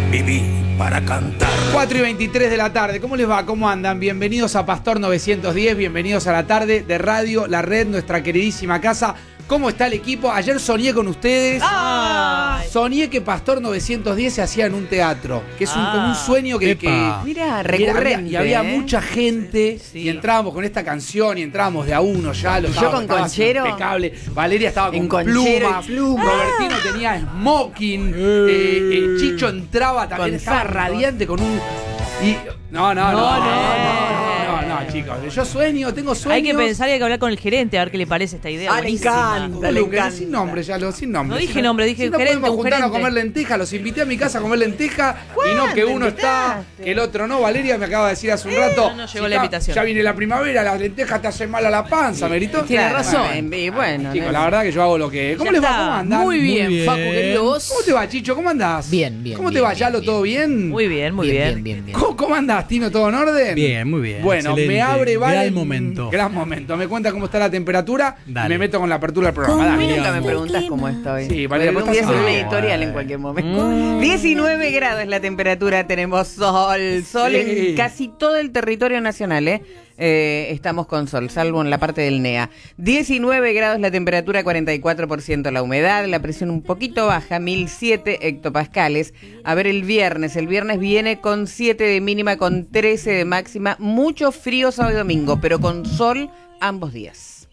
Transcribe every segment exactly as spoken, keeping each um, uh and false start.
Viví para cantar. cuatro y veintitrés de la tarde, ¿cómo les va? ¿Cómo andan? Bienvenidos a Pastor novecientos diez, bienvenidos a la tarde de Radio La Red, nuestra queridísima casa. ¿Cómo está el equipo? Ayer soñé con ustedes. Ay. Soñé que Pastor novecientos diez se hacía en un teatro, que es un, Ah. como un sueño que... que Mira, y recurrente. había, y había ¿eh? mucha gente, Sí. y entrábamos con esta canción y entrábamos de a uno ya. Lo ¿Y yo estaba- con estaba conchero? impecable. Valeria estaba En con conchero plumas, y pluma. Robertino tenía smoking, eh, eh, Chicho entraba también, Con estaba sacos. radiante con un... Y, no, no, no, no, No, no, no. no, no, no, chicos. Yo sueño, tengo sueños. Hay que pensar y hay que hablar con el gerente a ver qué le parece esta idea. Ah, le Buenísima. encanta, le Luke, encanta. sin nombre, ya lo, sin nombre. No dije Si nombre, dije si no gerente, podemos un juntarnos a gerente. comer lentejas, los invité a mi casa a comer lentejas y no que ¿Cuándo uno está, invitaste? que el otro no. Valeria me acaba de decir hace un rato. no, no llegó si la ya- invitación. Ya viene la primavera, las lentejas te hacen mal a la panza, me gritó. Tiene Claro, razón. Y bueno, Chicos, ¿no? la verdad que yo hago lo que. ¿Cómo Ya les va? está. ¿Cómo andan? Muy bien, Muy bien. Facu, querido, vos. ¿Cómo te va, Chicho? ¿Cómo andás? Bien, bien, ¿Cómo te bien, va, bien, Yalo? bien. ¿Todo bien? Muy bien, muy bien. Bien, bien, bien. ¿Cómo, cómo andás, Tino? ¿Todo en orden? Bien, muy bien. Bueno, me Excelente. abre, vale. Gran momento. Gran momento. Me cuenta cómo está la temperatura y Dale. me meto con la apertura del programa. A Dale. mí nunca me Digamos. preguntas cómo estoy. Sí, Valeria, Porque vos un día estás hacer una bien. editorial en cualquier momento. diecinueve grados la temperatura, tenemos sol, sol Sí. en casi todo el territorio nacional, ¿eh? Eh, estamos con sol, salvo en la parte del N E A. diecinueve grados la temperatura, cuarenta y cuatro por ciento la humedad, la presión un poquito baja, mil siete hectopascales. A ver, el viernes, el viernes viene con siete de mínima, con trece de máxima, mucho frío sábado y domingo, pero con sol ambos días.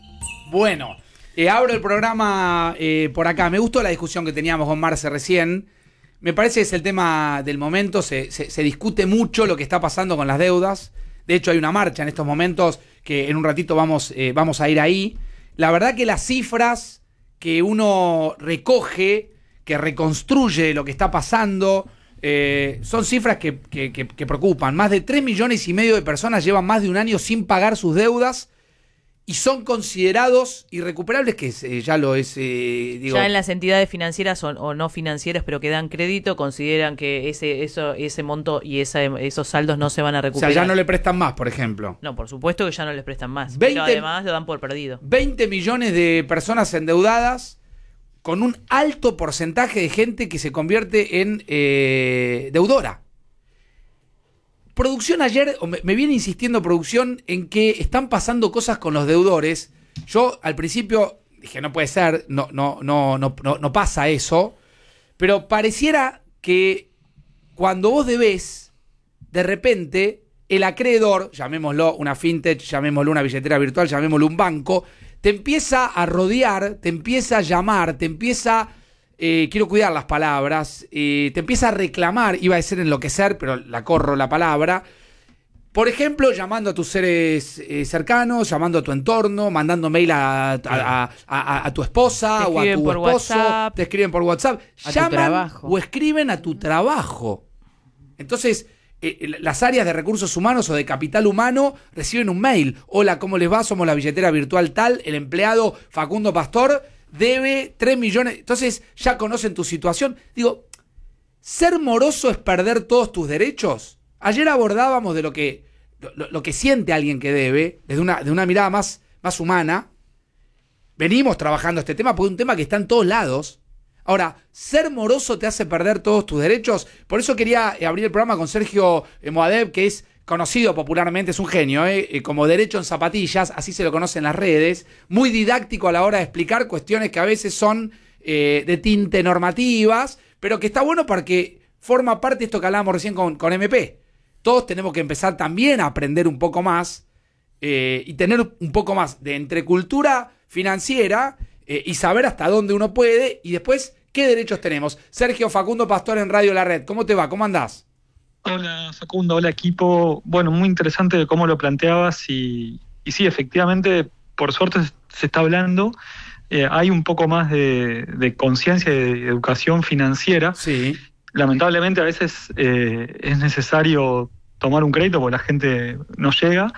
Bueno, eh, abro el programa eh, por acá. Me gustó la discusión que teníamos con Marce recién. Me parece que es el tema del momento. Se, se, se discute mucho lo que está pasando con las deudas. De hecho, hay una marcha en estos momentos que en un ratito vamos, eh, vamos a ir ahí. La verdad que las cifras que uno recoge, que reconstruye lo que está pasando, eh, son cifras que, que, que, que preocupan. Más de tres millones y medio de personas llevan más de un año sin pagar sus deudas y son considerados irrecuperables, que eh, ya lo es, eh, digo... Ya en las entidades financieras o, o no financieras, pero que dan crédito, consideran que ese eso ese monto y esa, esos saldos no se van a o sea, recuperar. ya no le prestan más, por ejemplo. No, por supuesto que ya no les prestan más. veinte Pero además lo dan por perdido. veinte millones de personas endeudadas, con un alto porcentaje de gente que se convierte en eh, deudora. Producción ayer, o me, me viene insistiendo producción en que están pasando cosas con los deudores. Yo al principio dije, no puede ser, no, no, no, no, no, no pasa eso. Pero pareciera que cuando vos debés, de repente, el acreedor, llamémoslo una fintech, llamémoslo una billetera virtual, llamémoslo un banco, te empieza a rodear, te empieza a llamar, te empieza... Eh, quiero cuidar las palabras, eh, te empieza a reclamar, iba a decir enloquecer, pero la corro la palabra. Por ejemplo, llamando a tus seres eh, cercanos, llamando a tu entorno, mandando mail a, a, a, a, a tu esposa Te o a escriben tu por esposo, WhatsApp. te escriben por WhatsApp, A tu llaman trabajo. o escriben a tu trabajo. Entonces, eh, las áreas de recursos humanos o de capital humano reciben un mail. Hola, ¿cómo les va? Somos la billetera virtual tal, el empleado Facundo Pastor debe tres millones. Entonces ya conocen tu situación. Digo, ¿ser moroso es perder todos tus derechos? Ayer abordábamos de lo que, lo, lo que siente alguien que debe, desde una, de una mirada más, más humana. Venimos trabajando este tema porque es un tema que está en todos lados. Ahora, ¿ser moroso te hace perder todos tus derechos? Por eso quería abrir el programa con Sergio Moadeb, que es conocido popularmente, es un genio, ¿eh? Como Derecho en Zapatillas, así se lo conoce en las redes, muy didáctico a la hora de explicar cuestiones que a veces son eh, de tinte normativas, pero que está bueno porque forma parte de esto que hablábamos recién con, con M P. Todos tenemos que empezar también a aprender un poco más eh, y tener un poco más de entrecultura financiera eh, y saber hasta dónde uno puede y después qué derechos tenemos. Sergio Facundo Pastor en Radio La Red, ¿cómo te va? ¿Cómo andás? Hola Facundo, hola equipo. Bueno, muy interesante de cómo lo planteabas y, y sí, efectivamente, por suerte se está hablando. Eh, hay un poco más de, de conciencia y de educación financiera. Sí. Lamentablemente a veces eh, es necesario tomar un crédito porque la gente no llega.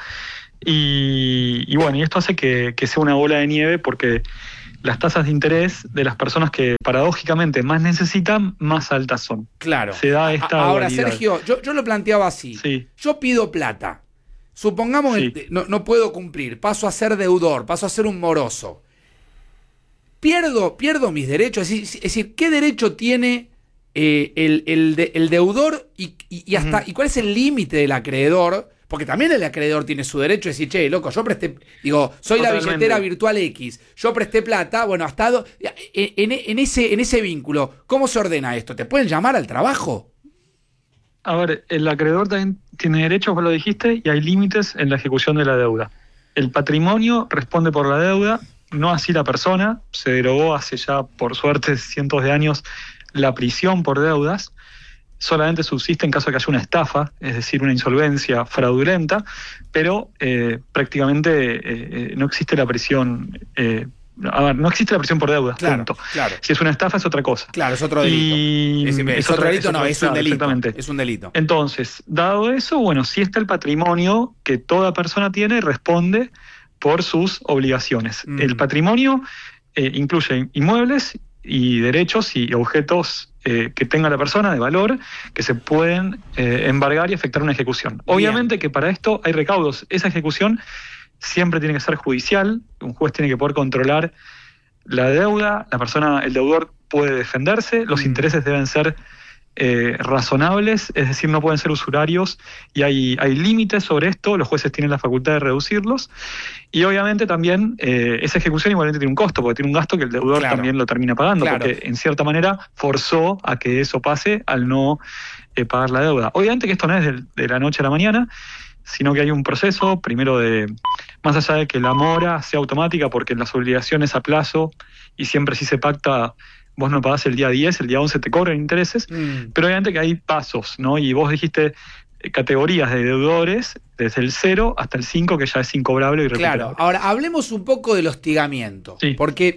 Y, y bueno, y esto hace que, que sea una bola de nieve porque las tasas de interés de las personas que paradójicamente más necesitan, más altas son. Claro. Se da esta A- Ahora, dualidad. Sergio, yo, yo lo planteaba así. Sí. Yo pido plata. Supongamos Sí. que no, no puedo cumplir. Paso a ser deudor, paso a ser un moroso. Pierdo, pierdo mis derechos. Es decir, es decir, ¿qué derecho tiene eh, el, el, de, el deudor y, y, y hasta Uh-huh. y cuál es el límite del acreedor, porque también el acreedor tiene su derecho de decir, che, loco, yo presté, digo, soy Totalmente. la billetera virtual X, yo presté plata, bueno, hasta do, en, en, ese, en ese vínculo, ¿cómo se ordena esto? ¿Te pueden llamar al trabajo? A ver, el acreedor también tiene derechos, vos lo dijiste, y hay límites en la ejecución de la deuda. El patrimonio responde por la deuda, no así la persona. Se derogó hace ya, por suerte, cientos de años la prisión por deudas. Solamente subsiste en caso de que haya una estafa, es decir, una insolvencia fraudulenta, pero eh, prácticamente eh, no existe la prisión. Eh, a ver, no existe la prisión por deudas, Claro, punto. claro. Si es una estafa es otra cosa. Claro, es otro delito. Y es, es es otro otra- delito, es no, otra- es un claro, delito. exactamente. Es un delito. Entonces, dado eso, bueno, sí está el patrimonio que toda persona tiene y responde por sus obligaciones. Mm. El patrimonio eh, incluye inmuebles y derechos y objetos eh, que tenga la persona de valor que se pueden eh, embargar y efectuar una ejecución. Obviamente que para esto hay recaudos. Esa ejecución siempre tiene que ser judicial. Un juez tiene que poder controlar la deuda, la persona, el deudor puede defenderse, los Mm. intereses deben ser eh, razonables, es decir, no pueden ser usurarios, y hay, hay límites sobre esto, los jueces tienen la facultad de reducirlos, y obviamente también eh, esa ejecución igualmente tiene un costo, porque tiene un gasto que el deudor Claro. también lo termina pagando, Claro. porque en cierta manera forzó a que eso pase al no eh, pagar la deuda. Obviamente que esto no es del- de la noche a la mañana, sino que hay un proceso, primero de, más allá de que la mora sea automática, porque las obligaciones a plazo, y siempre si se pacta, vos no pagás el día diez, el día once te cobran intereses, Mm. pero obviamente que hay pasos, ¿no? Y vos dijiste eh, categorías de deudores, desde el cero hasta el cinco, que ya es incobrable y recuperable. Claro, ahora hablemos un poco del hostigamiento, Sí. porque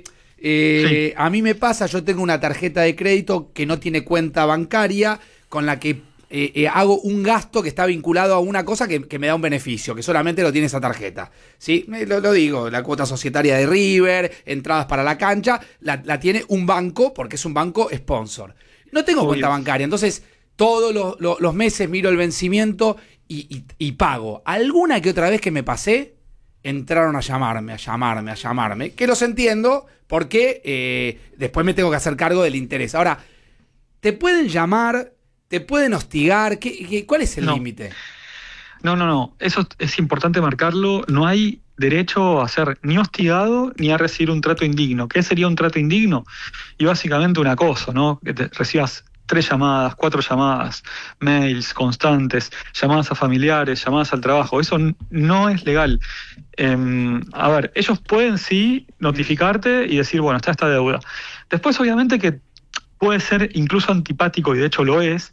eh, a mí me pasa, yo tengo una tarjeta de crédito que no tiene cuenta bancaria, con la que eh, eh, hago un gasto que está vinculado a una cosa que, que me da un beneficio, que solamente lo tiene esa tarjeta. ¿Sí? Eh, Lo, lo digo, la cuota societaria de River, entradas para la cancha, la, la tiene un banco porque es un banco sponsor. No tengo Obvio. cuenta bancaria, entonces todos los, los- los meses miro el vencimiento y, y- y pago. Alguna que otra vez que me pasé, entraron a llamarme, a llamarme, a llamarme, que los entiendo porque eh, después me tengo que hacer cargo del interés. Ahora, ¿te pueden llamar? ¿Te pueden hostigar? ¿Qué, qué- cuál es el No. límite? No, no, no, eso es importante marcarlo, no hay derecho a ser ni hostigado ni a recibir un trato indigno. ¿Qué sería un trato indigno? Y básicamente un acoso, ¿no? Que te recibas tres llamadas, cuatro llamadas, mails constantes, llamadas a familiares, llamadas al trabajo. Eso n- no es legal. Eh, a ver, ellos pueden sí notificarte y decir, bueno, está esta deuda. Después, obviamente, que puede ser incluso antipático, y de hecho lo es,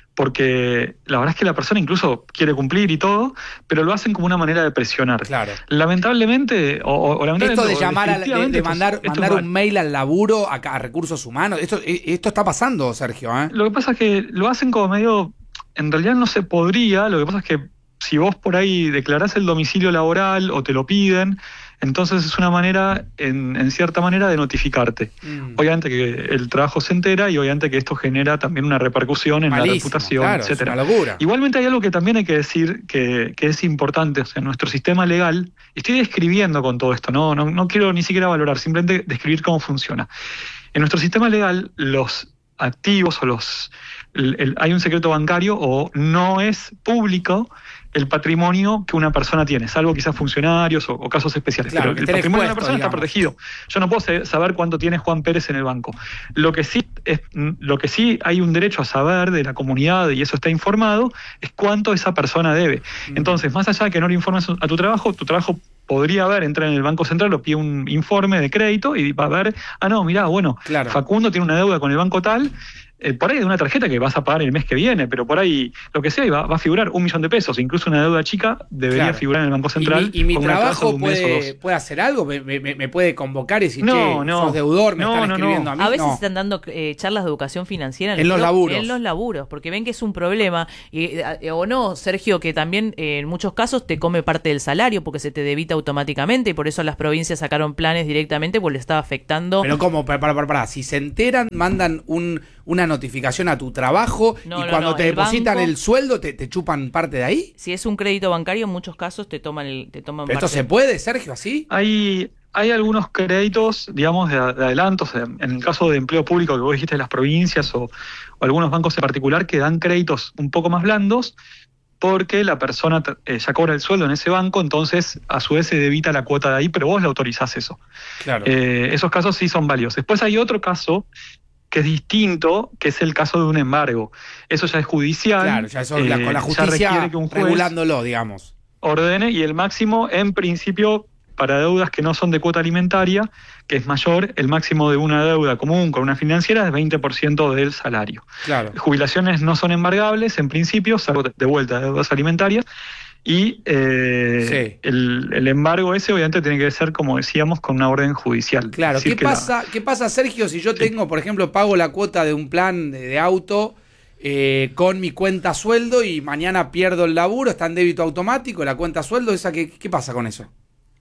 porque la verdad es que la persona incluso quiere cumplir y todo, pero lo hacen como una manera de presionar. Claro. Lamentablemente, o, o- o lamentablemente, Esto de o llamar, a, de, definitivamente, de esto es- mandar, esto es mandar mal. un mail al laburo a, a recursos humanos, esto, eh, esto está pasando, Sergio, ¿eh? Lo que pasa es que lo hacen como medio, en realidad no se podría, lo que pasa es que si vos por ahí declarás el domicilio laboral o te lo piden, entonces es una manera, en, en cierta manera, de notificarte. Mm. Obviamente que el trabajo se entera y obviamente que esto genera también una repercusión en la Malísimo, reputación, claro, etcétera. es una locura. Igualmente hay algo que también hay que decir que, que es importante, o sea, nuestro sistema legal, estoy describiendo con todo esto, no, no, no quiero ni siquiera valorar, simplemente describir cómo funciona. En nuestro sistema legal, los activos o los el- el- hay un secreto bancario o no es público el patrimonio que una persona tiene, salvo quizás funcionarios o, o casos especiales. Claro, pero que el esté patrimonio de una expuesto, persona está digamos. protegido. Yo no puedo se- saber cuánto tiene Juan Pérez en el banco. Lo que sí es, lo que sí hay un derecho a saber de la comunidad, y eso está informado, es cuánto esa persona debe. Mm. Entonces, más allá de que no le informes a tu trabajo, tu trabajo podría haber, entrar en el Banco Central o pide un informe de crédito y va a ver, ah, no, mirá, bueno, Claro. Facundo tiene una deuda con el banco tal, eh, por ahí de una tarjeta que vas a pagar el mes que viene, pero por ahí lo que sea, y va, va a figurar un millón de pesos, incluso una deuda chica debería Claro. figurar en el Banco Central. ¿Y mi, y mi con una tasa de trabajo un mes o puede, dos. puede hacer algo? ¿Me, me- me puede convocar y decir, No, che, no. sos deudor, me No, están no, no. escribiendo a mí? A veces No. están dando eh, charlas de educación financiera En los laburos. En los laburos, porque ven que es un problema. Y, eh, o no, Sergio, que también eh, en muchos casos te come parte del salario porque se te debita automáticamente y por eso las provincias sacaron planes directamente porque le estaba afectando. Pero ¿cómo? Para, para, para, para. Si se enteran, mandan un, una notificación a tu trabajo No, y no, cuando no, te el depositan banco- el sueldo, te, te chupan parte de ahí. Si es un crédito bancario, en muchos casos te toman el, te toman ¿Pero esto parte. se puede, Sergio, así? Hay, hay algunos créditos, digamos, de, de adelantos, en el caso de empleo público que vos dijiste de las provincias o, o algunos bancos en particular que dan créditos un poco más blandos porque la persona eh, ya cobra el sueldo en ese banco, entonces a su vez se debita la cuota de ahí, pero vos le autorizás eso. Claro. Eh, esos casos sí son válidos. Después hay otro caso que es distinto, que es el caso de un embargo. Eso ya es judicial. Claro, ya eso eh, la, con la justicia que un juez regulándolo, digamos. Ordene, y el máximo, en principio, para deudas que no son de cuota alimentaria, que es mayor, el máximo de una deuda común con una financiera es veinte por ciento del salario. Claro. Jubilaciones no son embargables, en principio, salvo de vuelta de deudas alimentarias, y eh, Sí. el, el embargo ese obviamente tiene que ser, como decíamos, con una orden judicial. Claro, Es decir, ¿qué que la- pasa, ¿qué pasa, Sergio, si yo tengo, por ejemplo, pago la cuota de un plan de, de auto eh, con mi cuenta sueldo y mañana pierdo el laburo, está en débito automático, la cuenta sueldo, esa ¿qué, qué pasa con eso?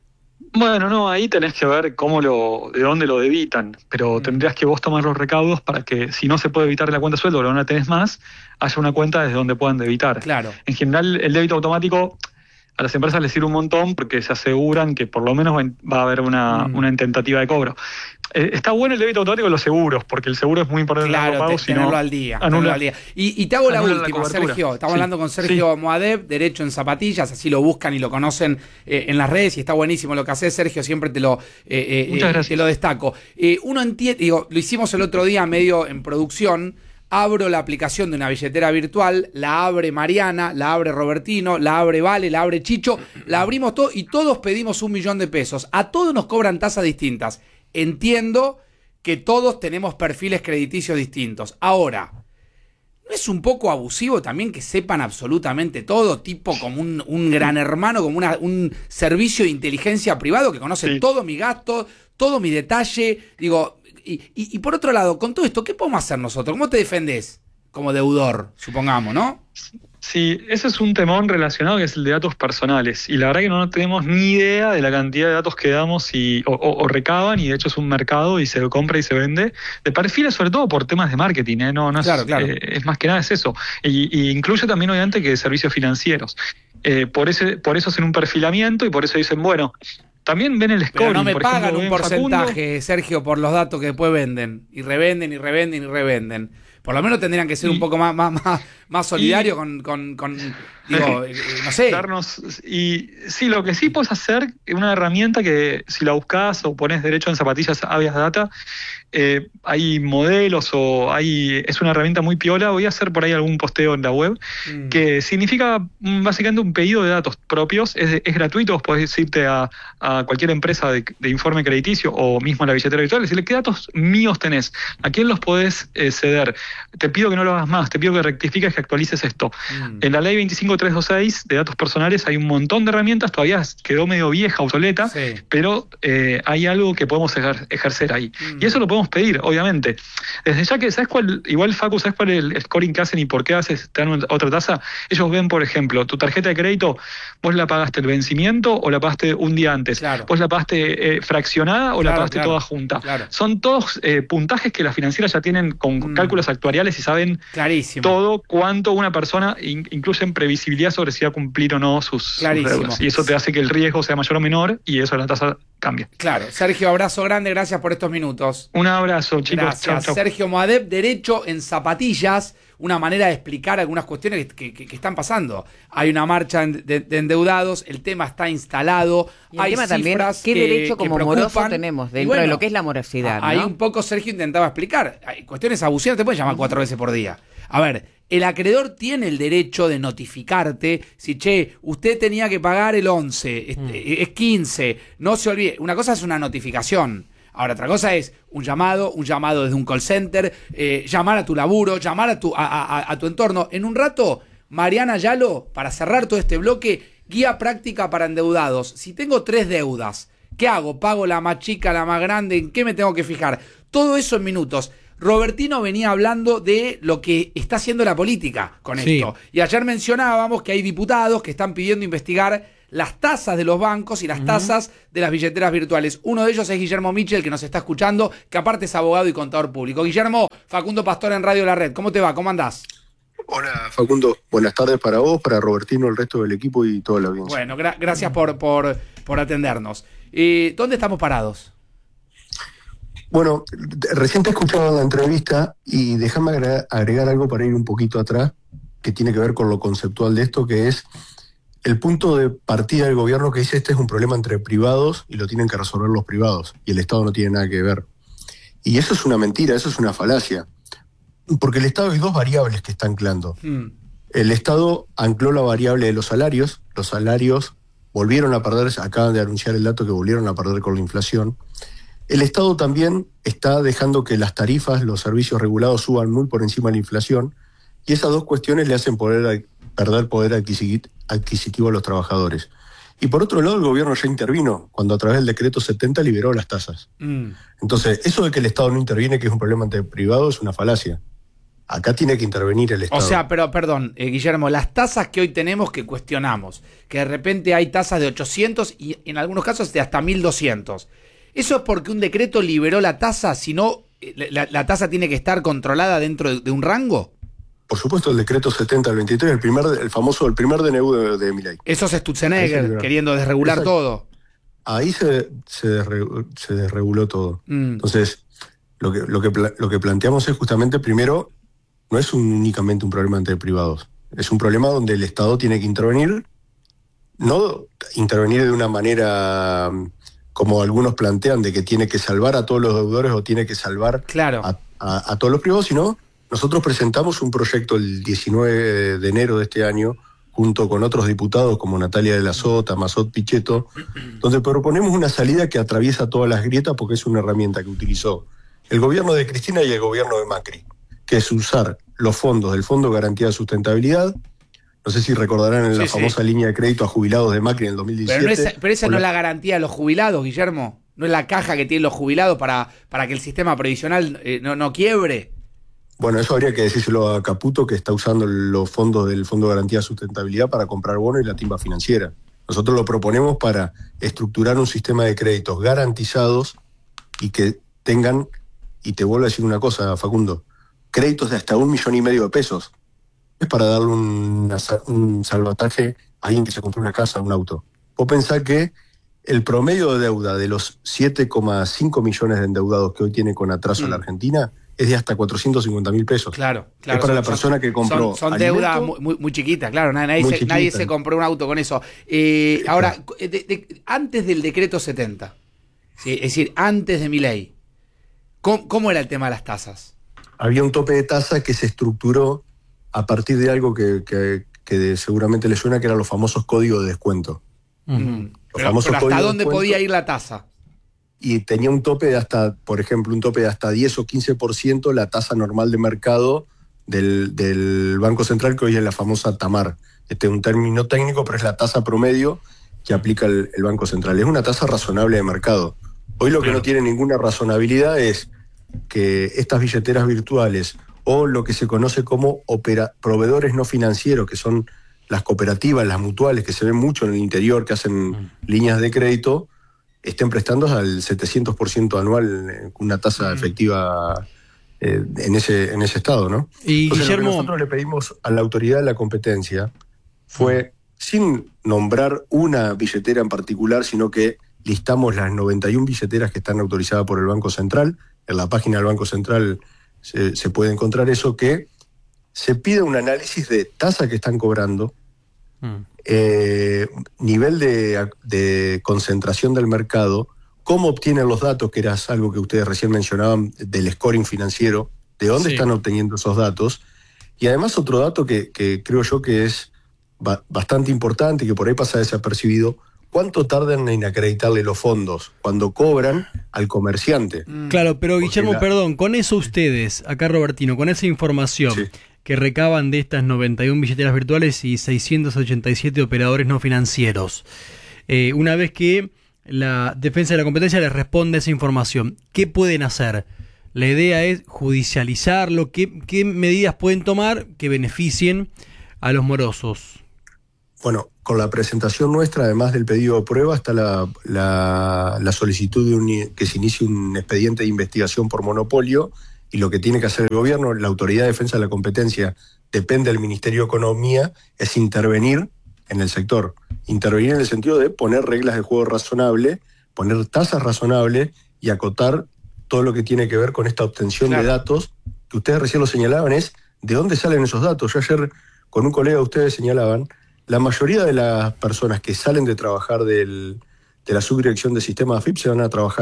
Bueno, no, ahí tenés que ver cómo lo, de dónde lo debitan, pero Mm. tendrías que vos tomar los recaudos para que, si no se puede evitar la cuenta de sueldo o no la tenés más, haya una cuenta desde donde puedan debitar. Claro. En general, el débito automático a las empresas les sirve un montón porque se aseguran que por lo menos va va a haber una, Mm. una tentativa de cobro. Eh, está bueno el débito automático de los seguros, porque el seguro es muy importante en Claro, los pagos, te- si no, tenerlo al día. anula- tenerlo al día. Y, y te hago la anula la última, cobertura. Sergio. Estamos Sí. hablando con Sergio Sí. Moadeb, Derecho en Zapatillas, así lo buscan y lo conocen eh, en las redes y está buenísimo lo que haces, Sergio, siempre te lo, eh, eh, Muchas eh, gracias. te lo destaco. Eh, uno entiende, digo, lo hicimos el otro día medio en producción. Abro la aplicación de una billetera virtual, la abre Mariana, la abre Robertino, la abre Vale, la abre Chicho, la abrimos todo y todos pedimos un millón de pesos. A todos nos cobran tasas distintas. Entiendo que todos tenemos perfiles crediticios distintos. Ahora, ¿no es un poco abusivo también que sepan absolutamente todo, tipo como un, un gran hermano, como una, un servicio de inteligencia privado que conoce Sí. todo mi gasto, todo mi detalle? Digo, y, y, y por otro lado, con todo esto, ¿qué podemos hacer nosotros? ¿Cómo te defendés como deudor, supongamos, no? Sí, ese es un temón relacionado que es el de datos personales. Y la verdad que no tenemos ni idea de la cantidad de datos que damos y, o, o- o recaban, y de hecho es un mercado y se compra y se vende. De perfiles, sobre todo por temas de marketing, ¿eh? No, no es, Claro, claro. eh, es más que nada es eso. Y, y incluye también, obviamente, que servicios financieros. Eh, por, ese, por eso hacen un perfilamiento y por eso dicen, bueno, también ven el scoring. Pero no me por pagan ejemplo, un ven Facundo. porcentaje, Sergio, por los datos que después venden. Y revenden, y revenden, y revenden. Por lo menos tendrían que ser Y- un poco más, más, más, más solidarios y- con, con, con, digo, eh, no sé. Darnos, y sí, lo que sí puedes hacer, una herramienta que si la buscas o pones derecho en zapatillas Avias Data, eh, hay modelos o hay es una herramienta muy piola. Voy a hacer por ahí algún posteo en la web, Mm. que significa mm, básicamente un pedido de datos propios. Es, es gratuito, vos podés irte a, a cualquier empresa de, de informe crediticio o mismo a la billetera virtual y decirle qué datos míos tenés, a quién los podés eh, ceder. Te pido que no lo hagas más, te pido que rectifiques, que actualices esto. Mm. En la ley veinticinco mil trescientos veintiséis de datos personales hay un montón de herramientas, todavía quedó medio vieja, obsoleta, Sí. pero eh, hay algo que podemos ejer- ejercer ahí. Mm. Y eso lo podemos pedir, obviamente. Desde ya que, ¿sabes cuál? Igual, Facu, ¿sabes cuál es el scoring que hacen y por qué haces, te dan otra tasa? Ellos ven, por ejemplo, tu tarjeta de crédito, vos la pagaste el vencimiento o la pagaste un día antes. Claro. Vos la pagaste eh, fraccionada o la Claro, pagaste claro, toda junta. claro. Son todos eh, puntajes que las financieras ya tienen con Mm. cálculos actuariales y saben Clarísimo. todo cuánto una persona, in- incluyen previsibilidad sobre si va a cumplir o no sus, sus Clarísimo. deudas. Y eso te hace que el riesgo sea mayor o menor y eso la tasa cambia. Claro. Sergio, abrazo grande, gracias por estos minutos. Un abrazo, chicos. Gracias. Chau, chau. Sergio Moadeb, Derecho en Zapatillas, una manera de explicar algunas cuestiones que, que- que están pasando. Hay una marcha en- de, de endeudados, el tema está instalado, Y el hay tema también, cifras ¿qué que- derecho que como preocupan. moroso tenemos Y dentro bueno, de lo que es la morosidad? Ahí ¿no? un poco Sergio intentaba explicar. Hay cuestiones abusivas, te pueden llamar cuatro veces por día. A ver, el acreedor tiene el derecho de notificarte si, che, usted tenía que pagar el once, este, es quince, no se olvide. Una cosa es una notificación. Ahora, otra cosa es un llamado, un llamado desde un call center, eh, llamar a tu laburo, llamar a tu, a, a- a tu entorno. En un rato, Mariana Yalo, para cerrar todo este bloque, guía práctica para endeudados. Si tengo tres deudas, ¿qué hago? ¿Pago la más chica, la más grande? ¿En qué me tengo que fijar? Todo eso en minutos. Robertino venía hablando de lo que está haciendo la política con Sí. esto. Y ayer mencionábamos que hay diputados que están pidiendo investigar las tasas de los bancos y las tasas de las billeteras virtuales. Uno de ellos es Guillermo Michel, que nos está escuchando, que aparte es abogado y contador público. Guillermo, Facundo Pastor en Radio La Red. ¿Cómo te va? ¿Cómo andás? Hola Facundo, buenas tardes para vos, para Robertino, el resto del equipo y toda la audiencia. Bueno, gra- gracias por, por, por atendernos. Eh, ¿Dónde estamos parados? Bueno, recién te he escuchado en la entrevista y déjame agregar, agregar algo para ir un poquito atrás, que tiene que ver con lo conceptual de esto, que es el punto de partida del gobierno que dice este es un problema entre privados y lo tienen que resolver los privados y el Estado no tiene nada que ver. Y eso es una mentira, eso es una falacia. Porque el Estado hay dos variables que está anclando. Mm. El Estado ancló la variable de los salarios, los salarios volvieron a perder, acaban de anunciar el dato que volvieron a perder con la inflación. El Estado también está dejando que las tarifas, los servicios regulados suban muy por encima de la inflación, y esas dos cuestiones le hacen poder, perder poder adquisitivo a los trabajadores. Y por otro lado, el gobierno ya intervino cuando a través del decreto setenta liberó las tasas. Mm. Entonces, eso de que el Estado no interviene, que es un problema entre privados, es una falacia. Acá tiene que intervenir el Estado. O sea, pero perdón, eh, Guillermo, las tasas que hoy tenemos que cuestionamos, que de repente hay tasas de ochocientos y en algunos casos de hasta mil doscientos. ¿Eso es porque un decreto liberó la tasa? Si no, la, la tasa tiene que estar controlada dentro de, de un rango. Por supuesto, el decreto setenta del veintitrés, el primer, el famoso, el primer D N U de, de Milei. Eso es Sturzenegger, queriendo desregular Exacto. todo. Ahí se, se, desreguló, se desreguló todo. Mm. Entonces, lo que, lo, que, lo que planteamos es justamente, primero, no es un, únicamente un problema entre privados. Es un problema donde el Estado tiene que intervenir, no intervenir de una manera como algunos plantean, de que tiene que salvar a todos los deudores o tiene que salvar claro. a, a, a todos los privados, sino nosotros presentamos un proyecto el diecinueve de enero de este año, junto con otros diputados como Natalia de la Sota, Mazot Pichetto, donde proponemos una salida que atraviesa todas las grietas porque es una herramienta que utilizó el gobierno de Cristina y el gobierno de Macri, que es usar los fondos del Fondo de Garantía de Sustentabilidad. No sé si recordarán en sí, la sí. famosa línea de crédito a jubilados de Macri en el dos mil diecisiete. Pero, no es, pero esa no la... es la garantía de los jubilados, Guillermo. No es la caja que tienen los jubilados para, para que el sistema previsional eh, no, no quiebre. Bueno, eso habría que decírselo a Caputo, que está usando los fondos del Fondo de Garantía de Sustentabilidad para comprar bonos y la timba financiera. Nosotros lo proponemos para estructurar un sistema de créditos garantizados y que tengan, y te vuelvo a decir una cosa, Facundo, créditos de hasta un millón y medio de pesos. Es para darle un, un salvataje a alguien que se compró una casa, un auto. Vos pensás que el promedio de deuda de los siete coma cinco millones de endeudados que hoy tiene con atraso mm. la Argentina es de hasta cuatrocientos cincuenta mil pesos. Claro, claro. Es para son, la persona son, que compró. Son, son deudas muy, muy, muy chiquitas, claro. Nadie, se, chiquita. nadie se compró un auto con eso. Eh, ahora, de, de, antes del decreto setenta, ¿sí? Es decir, antes de Milei, ¿cómo, ¿cómo era el tema de las tasas? Había un tope de tasa que se estructuró a partir de algo que, que, que seguramente le suena, que eran los famosos códigos de descuento. Uh-huh. Los pero, famosos pero ¿hasta dónde podía ir la tasa? Y tenía un tope de hasta, por ejemplo, un tope de hasta diez o quince por ciento la tasa normal de mercado del, del Banco Central, que hoy es la famosa TAMAR. Este es un término técnico, pero es la tasa promedio que aplica el, el Banco Central. Es una tasa razonable de mercado. Hoy lo que claro. no tiene ninguna razonabilidad es que estas billeteras virtuales o lo que se conoce como opera, proveedores no financieros, que son las cooperativas, las mutuales, que se ven mucho en el interior, que hacen mm. líneas de crédito, estén prestando al setecientos por ciento anual con una tasa mm. efectiva eh, en ese en ese estado, ¿no? Y Entonces, Guillermo... lo que nosotros le pedimos a la autoridad de la competencia fue, mm. sin nombrar una billetera en particular, sino que listamos las noventa y una billeteras que están autorizadas por el Banco Central. En la página del Banco Central se, se puede encontrar eso, que se pide un análisis de tasa que están cobrando, mm. eh, nivel de, de concentración del mercado, cómo obtienen los datos, que era algo que ustedes recién mencionaban, del scoring financiero, de dónde sí. están obteniendo esos datos, y además otro dato que, que creo yo que es ba- bastante importante y que por ahí pasa desapercibido: ¿cuánto tardan en acreditarle los fondos cuando cobran al comerciante? Claro, pero Guillermo, la... perdón, con eso ustedes, acá Robertino, con esa información sí. que recaban de estas noventa y una billeteras virtuales y seiscientos ochenta y siete operadores no financieros, eh, una vez que la defensa de la competencia les responde esa información, ¿qué pueden hacer? La idea es judicializarlo. ¿Qué, qué medidas pueden tomar que beneficien a los morosos? Bueno, con la presentación nuestra, además del pedido de prueba, está la, la, la solicitud de un, que se inicie un expediente de investigación por monopolio, y lo que tiene que hacer el gobierno, la Autoridad de Defensa de la Competencia, depende del Ministerio de Economía, es intervenir en el sector. Intervenir en el sentido de poner reglas de juego razonable poner tasas razonables y acotar todo lo que tiene que ver con esta obtención Claro. de datos, que ustedes recién lo señalaban, es de dónde salen esos datos. Yo ayer con un colega de ustedes señalaban, la mayoría de las personas que salen de trabajar del, de la subdirección de sistemas A F I P se van a trabajar